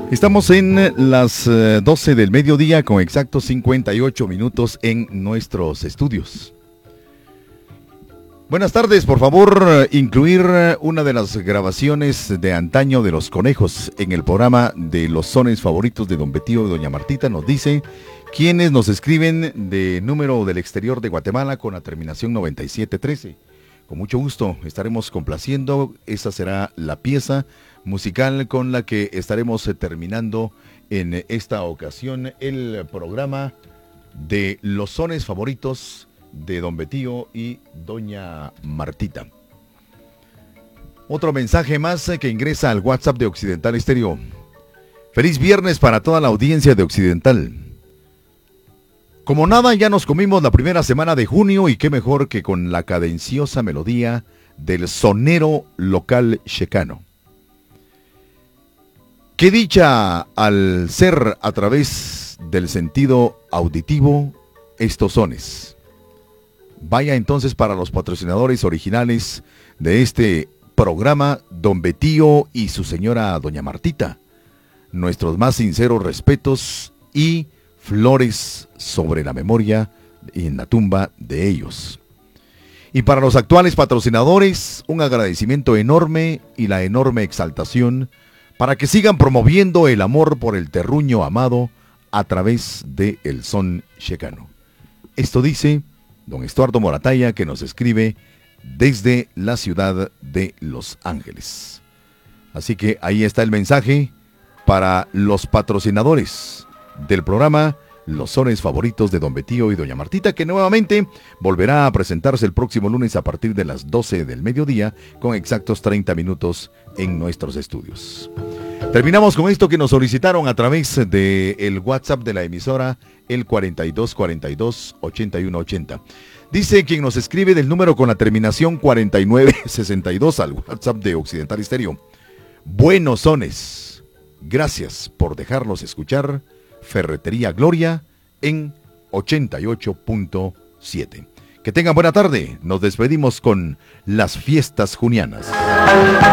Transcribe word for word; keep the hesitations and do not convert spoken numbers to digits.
Estamos en las eh, doce del mediodía con exactos cincuenta y ocho minutos en nuestros estudios. Buenas tardes, por favor, incluir una de las grabaciones de antaño de Los Conejos en el programa de los sones favoritos de Don Betío y Doña Martita. Nos dice quienes nos escriben de número del exterior de Guatemala con la terminación noventa y siete trece. Con mucho gusto estaremos complaciendo. Esa será la pieza musical con la que estaremos terminando en esta ocasión el programa de los sones favoritos de Don Betío y Doña Martita. Otro mensaje más que ingresa al WhatsApp de Occidental Estéreo. Feliz viernes para toda la audiencia de Occidental. Como nada, ya nos comimos la primera semana de junio y qué mejor que con la cadenciosa melodía del sonero local checano. Qué dicha al ser a través del sentido auditivo estos sones. Vaya entonces para los patrocinadores originales de este programa, Don Betío y su señora Doña Martita. Nuestros más sinceros respetos y flores sobre la memoria y en la tumba de ellos. Y para los actuales patrocinadores, un agradecimiento enorme y la enorme exaltación para que sigan promoviendo el amor por el terruño amado a través de el son checano. Esto dice don Estuardo Morataya, que nos escribe desde la ciudad de Los Ángeles. Así que ahí está el mensaje para los patrocinadores del programa Los Sones Favoritos de Don Betío y Doña Martita, que nuevamente volverá a presentarse el próximo lunes a partir de las doce del mediodía con exactos treinta minutos en nuestros estudios. Terminamos con esto que nos solicitaron a través del WhatsApp de la emisora, el cuarenta y dos cuarenta y dos ochenta y uno ochenta. Dice quien nos escribe del número con la terminación cuarenta y nueve sesenta y dos al WhatsApp de Occidental Estéreo. Buenos sones. Gracias por dejarlos escuchar Ferretería Gloria en ochenta y ocho punto siete. Que tengan buena tarde. Nos despedimos con las fiestas junianas.